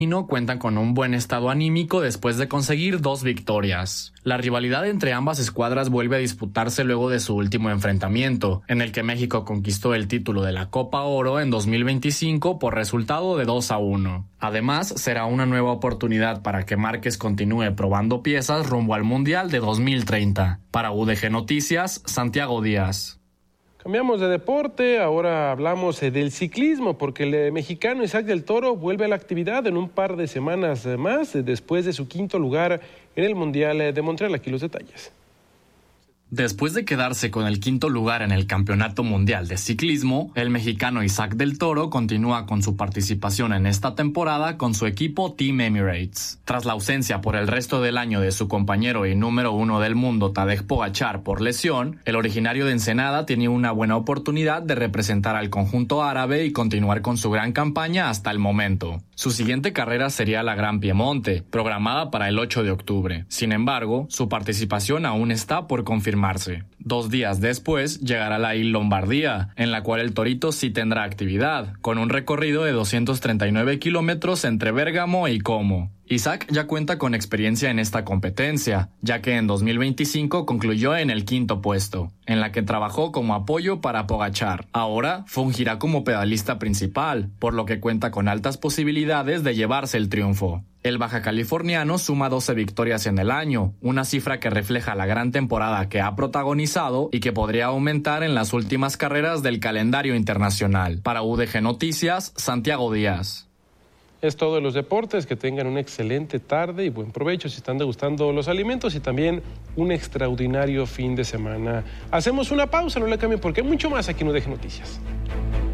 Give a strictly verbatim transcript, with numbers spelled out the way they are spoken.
cuentan con un buen estado anímico después de conseguir dos victorias. La rivalidad entre ambas escuadras vuelve a disputarse luego de su último enfrentamiento, en el que México conquistó el título de la Copa Oro en dos mil veinticinco por resultado de dos a uno. Además, será una nueva oportunidad para que Márquez continúe probando piezas rumbo al Mundial de dos mil treinta. Para U D G Noticias, Santiago Díaz. Cambiamos de deporte, ahora hablamos del ciclismo, porque el mexicano Isaac del Toro vuelve a la actividad en un par de semanas más, después de su quinto lugar en el Mundial de Montreal. Aquí los detalles. Después de quedarse con el quinto lugar en el Campeonato Mundial de Ciclismo, el mexicano Isaac del Toro continúa con su participación en esta temporada con su equipo Team Emirates. Tras la ausencia por el resto del año de su compañero y número uno del mundo Tadej Pogačar por lesión, el originario de Ensenada tiene una buena oportunidad de representar al conjunto árabe y continuar con su gran campaña hasta el momento. Su siguiente carrera sería la Gran Piemonte, programada para el ocho de octubre. Sin embargo, su participación aún está por confirmar. Dos días después llegará la Il Lombardía, en la cual el Torito sí tendrá actividad, con un recorrido de doscientos treinta y nueve kilómetros entre Bérgamo y Como. Isaac ya cuenta con experiencia en esta competencia, ya que en dos mil veinticinco concluyó en el quinto puesto, en la que trabajó como apoyo para Pogačar. Ahora fungirá como pedalista principal, por lo que cuenta con altas posibilidades de llevarse el triunfo. El baja californiano suma doce victorias en el año, una cifra que refleja la gran temporada que ha protagonizado y que podría aumentar en las últimas carreras del calendario internacional. Para U D G Noticias, Santiago Díaz. Es todo de los deportes, que tengan una excelente tarde y buen provecho si están degustando los alimentos, y también un extraordinario fin de semana. Hacemos una pausa, no le cambien porque hay mucho más aquí en U D G Noticias.